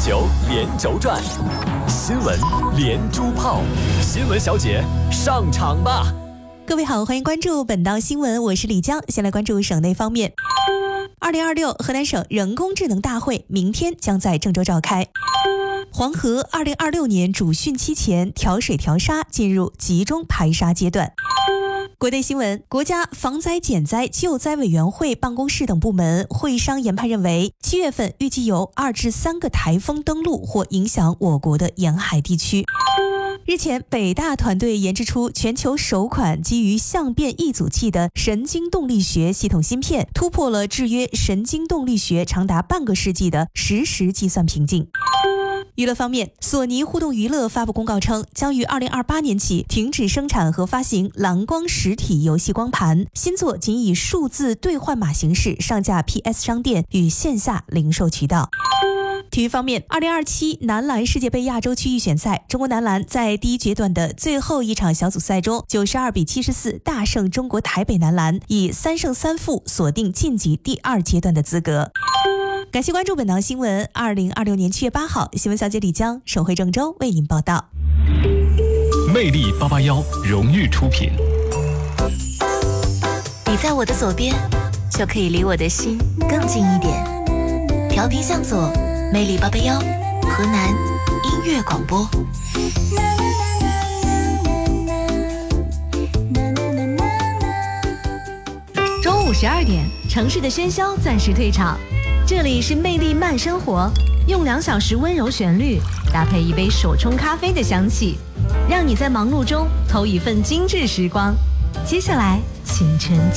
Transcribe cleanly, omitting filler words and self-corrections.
球连轴转，新闻连珠炮，新闻小姐上场吧！ 各位好，欢迎关注本档新闻，我是李江。先来关注省内方面。2026河南省人工智能大会明天将在郑州召开。黄河2026年主汛期前调水调沙进入集中排沙阶段。国内新闻，国家防灾减灾救灾委员会办公室等部门会商研判认为，7月份预计有2至3个台风登陆或影响我国的沿海地区。日前，北大团队研制出全球首款基于相变异阻器的神经动力学系统芯片，突破了制约神经动力学长达半个世纪的实时计算瓶颈。娱乐方面，索尼互动娱乐发布公告称，将于2028年起停止生产和发行蓝光实体游戏光盘，新作仅以数字兑换码形式上架 PS 商店与线下零售渠道。体育方面，2027男篮世界杯亚洲区预选赛，中国男篮在第一阶段的最后一场小组赛中，92比74大胜中国台北男篮，以3胜3负锁定晋级第2阶段的资格。感谢关注本档新闻。2026年7月8号，新闻小姐李江省会郑州为您报道。 魅力881荣誉出品。 你在我的左边，就可以离我的心更近一点。调频向左，魅力881，河南音乐广播。 中午12点，城市的喧嚣暂时退场，这里是魅力慢生活，用2小时温柔旋律搭配一杯手冲咖啡的香气，让你在忙碌中偷一份精致时光。接下来，清晨